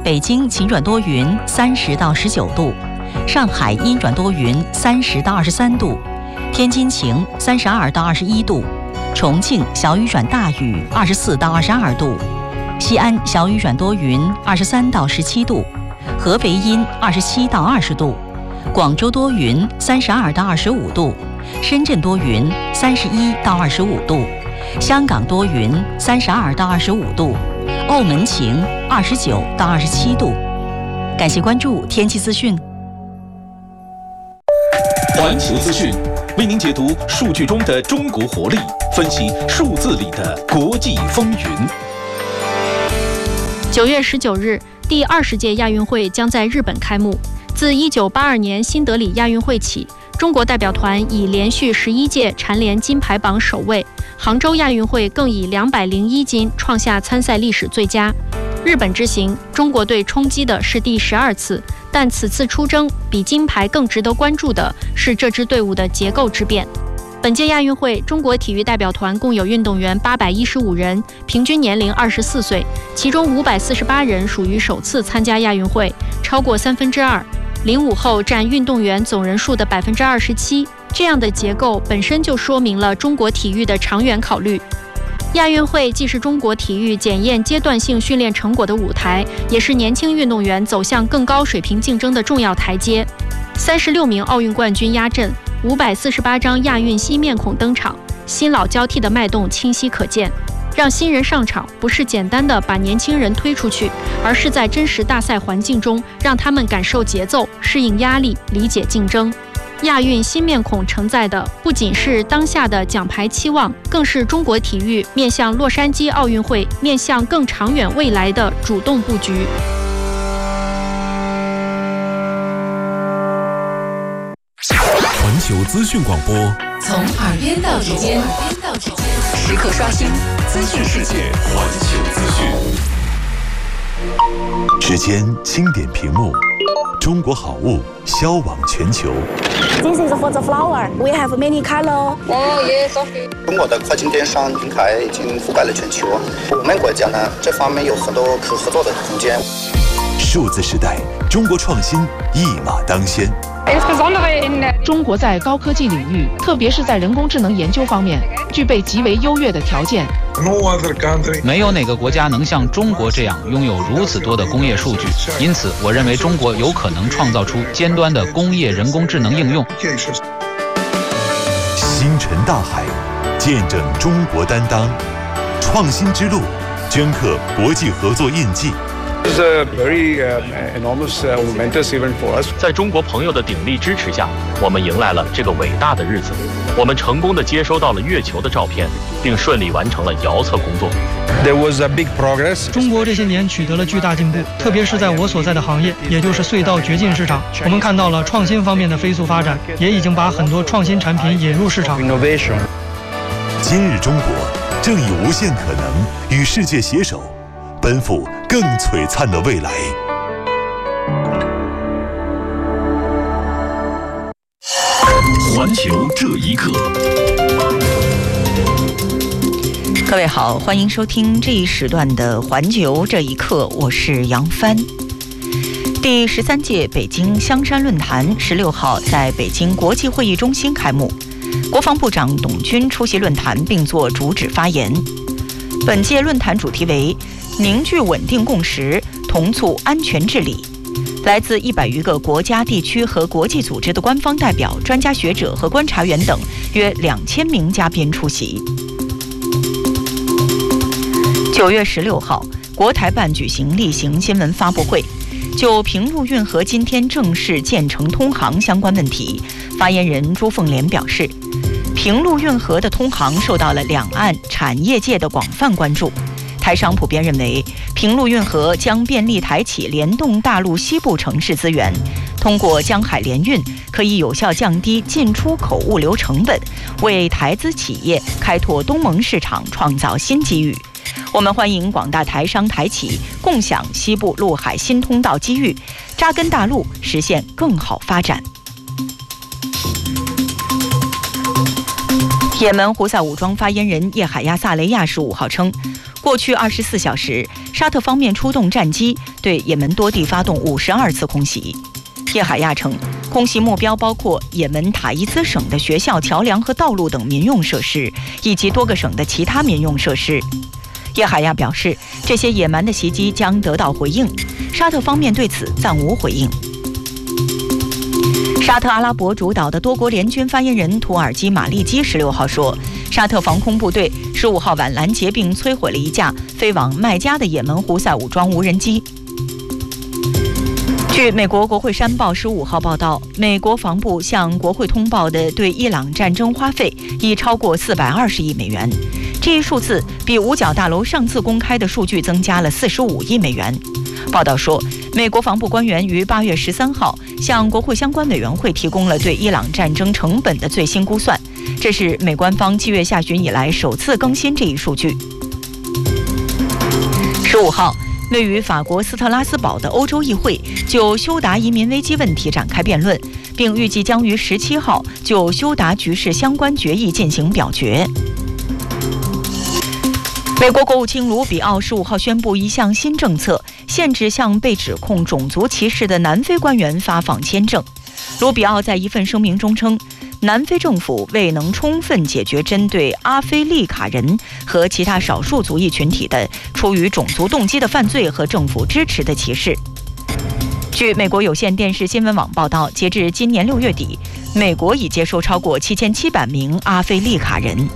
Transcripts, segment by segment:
北京晴转多云，30到19度；上海阴转多云，30到23度；天津晴，32到21度；重庆小雨转大雨，24到22度；西安小雨转多云，23到17度；合肥阴，27到20度；广州多云，32到25度；深圳多云，31到25度；香港多云，32到25度；澳门晴，29到27度。感谢关注天气资讯。 环球资讯为您解读数据中的中国活力，分析数字里的国际风云。 9月19日，第20届亚运会将在日本开幕。自1982年新德里亚运会起，中国代表团已连续11届蝉联金牌榜首位，杭州亚运会更以201金创下参赛历史最佳。日本之行，中国队冲击的是第12次，但此次出征比金牌更值得关注的是这支队伍的结构之变。本届亚运会，中国体育代表团共有运动员815人，平均年龄24岁，其中548人属于首次参加亚运会，超过2/3，05后占运动员总人数的27%。这样的结构本身就说明了中国体育的长远考虑。亚运会既是中国体育检验阶段性训练成果的舞台，也是年轻运动员走向更高水平竞争的重要台阶。36名奥运冠军压阵，548张亚运新面孔登场，新老交替的脉动清晰可见。让新人上场，不是简单的把年轻人推出去，而是在真实大赛环境中，让他们感受节奏、适应压力、理解竞争。亚运新面孔承载的不仅是当下的奖牌期望，更是中国体育面向洛杉矶奥运会、面向更长远未来的主动布局。 环球资讯广播， 从耳边到指尖，时刻刷新资讯世界。 环球资讯， 时间轻点屏幕，中国好物销往全球。 This is for the flower. We have many color. Oh yes, okay. 中国的跨境电商平台已经覆盖了全球，我们国家呢这方面有很多可合作的空间。 数字时代，中国创新一马当先。 中国在高科技领域，特别是在人工智能研究方面，具备极为优越的条件。 没有哪个国家能像中国这样拥有如此多的工业数据，因此我认为中国有可能创造出尖端的工业人工智能应用。 星辰大海，见证中国担当，创新之路，镌刻国际合作印记。 在中国朋友的鼎力支持下，我们迎来了这个伟大的日子。我们成功地接收到了月球的照片，并顺利完成了遥测工作。 中国这些年取得了巨大进步，特别是在我所在的行业，也就是隧道掘进市场，我们看到了创新方面的飞速发展，也已经把很多创新产品引入市场。 今日中国正以无限可能与世界携手，奔赴更璀璨的未来。 环球这一刻， 各位好，欢迎收听这一时段的环球这一刻，我是杨帆。第13届北京香山论坛16号在北京国际会议中心开幕，国防部长董军出席论坛并作主旨发言。本届论坛主题为凝聚稳定共识，同促安全治理。来自100余个国家、地区和国际组织的官方代表、专家学者和观察员等约2000名嘉宾出席。9月16号，国台办举行例行新闻发布会，就平陆运河今天正式建成通航相关问题，发言人朱凤莲表示，平陆运河的通航受到了两岸产业界的广泛关注。台商普遍认为，平陆运河将便利台企联动大陆西部城市资源，通过江海联运，可以有效降低进出口物流成本，为台资企业开拓东盟市场创造新机遇。我们欢迎广大台商台企共享西部陆海新通道机遇，扎根大陆，实现更好发展。也门胡塞武装发言人叶海亚·萨雷亚15号称， 过去24小时，沙特方面出动战机对也门多地发动52次空袭。叶海亚称，空袭目标包括也门塔伊兹省的学校、桥梁和道路等民用设施，以及多个省的其他民用设施。叶海亚表示，这些野蛮的袭击将得到回应，沙特方面对此暂无回应。沙特阿拉伯主导的多国联军发言人图尔基马利基16号说，沙特防空部队15号晚拦截并摧毁了一架飞往麦加的也门胡塞武装无人机。据美国国会山报15号报道，美国防部向国会通报的对伊朗战争花费已超过420亿美元，这一数字比五角大楼上次公开的数据增加了45亿美元。报道说，美国防部官员于8月13号向国会相关委员会提供了对伊朗战争成本的最新估算，这是美官方7月下旬以来首次更新这一数据。15号，位于法国斯特拉斯堡的欧洲议会就休达移民危机问题展开辩论，并预计将于17号就休达局势相关决议进行表决。美国国务卿卢比奥15号宣布一项新政策，限制向被指控种族歧视的南非官员发放签证。卢比奥在一份声明中称，南非政府未能充分解决针对阿非利卡人和其他少数族裔群体的出于种族动机的犯罪和政府支持的歧视。据美国有线电视新闻网报道，截至今年6月底，美国已接收超过7700名阿非利卡人。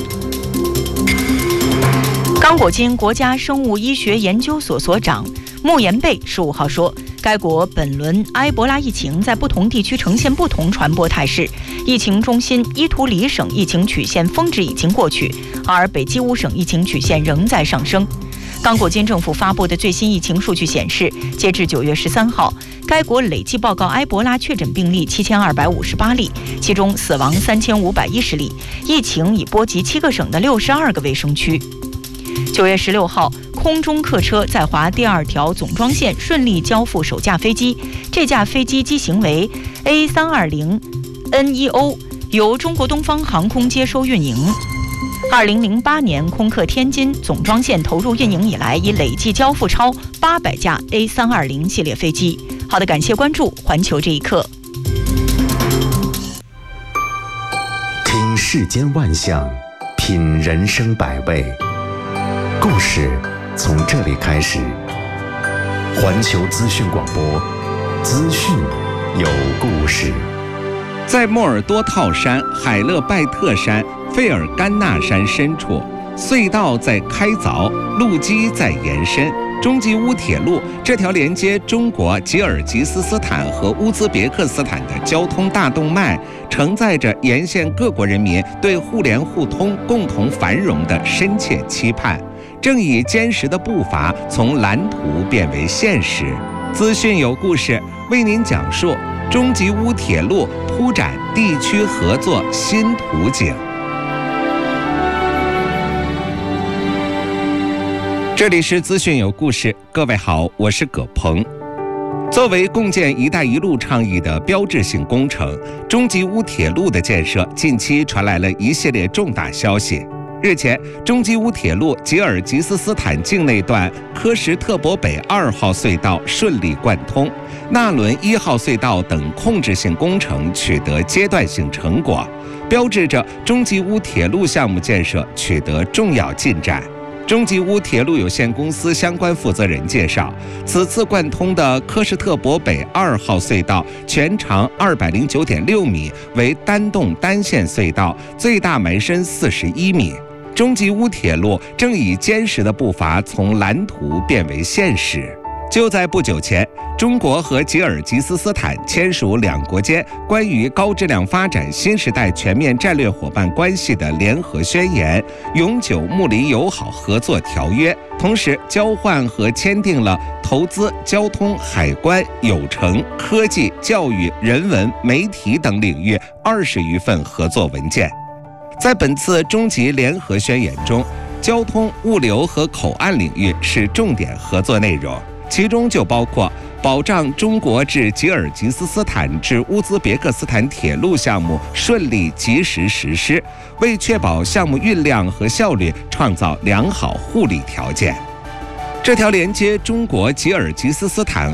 刚果金国家生物医学研究所所长穆延贝15号说，该国本轮埃博拉疫情在不同地区呈现不同传播态势，疫情中心伊图里省疫情曲线峰值已经过去，而北基乌省疫情曲线仍在上升。刚果金政府发布的最新疫情数据显示，截至9月13号，该国累计报告埃博拉确诊病例7258例，其中死亡3510例，疫情已波及7个省的62个卫生区。9月16号，空中客车在华第2条总装线顺利交付首架飞机，这架飞机机型为 A320NEO， 由中国东方航空接收运营。2008年空客天津总装线投入运营以来，已累计交付超800架 A320 系列飞机。好的，感谢关注环球这一刻。 听世间万象，品人生百味。故事从这里开始。环球资讯广播，资讯有故事。 在莫尔多套山、海勒拜特山、费尔干纳山深处，隧道在开凿，路基在延伸。中吉乌铁路这条连接中国、吉尔吉斯斯坦和乌兹别克斯坦的交通大动脉，承载着沿线各国人民对互联互通、共同繁荣的深切期盼，正以坚实的步伐从蓝图变为现实。资讯有故事为您讲述中吉乌铁路铺展地区合作新图景。这里是资讯有故事，各位好，我是葛鹏。作为共建“一带一路”倡议的标志性工程，中吉乌铁路的建设近期传来了一系列重大消息。日前，中吉乌铁路吉尔吉斯斯坦境内段科什特伯北2号隧道顺利贯通，纳伦1号隧道等控制性工程取得阶段性成果，标志着中吉乌铁路项目建设取得重要进展。中吉乌铁路有限公司相关负责人介绍，此次贯通的科什特伯北2号隧道全长209.6米，为单洞单线隧道，最大埋深41米。中吉乌铁路正以坚实的步伐从蓝图变为现实。就在不久前，中国和吉尔吉斯斯坦签署两国间关于高质量发展新时代全面战略伙伴关系的联合宣言、永久睦邻友好合作条约，同时交换和签订了投资、交通、海关、有成、科技、教育、人文、媒体等领域20余份合作文件。在本次中吉联合宣言中，交通、物流和口岸领域是重点合作内容。 其中就包括保障中国至吉尔吉斯斯坦至乌兹别克斯坦铁路项目顺利及时实施，为确保项目运量和效率创造良好互利条件。这条连接中国吉尔吉斯斯坦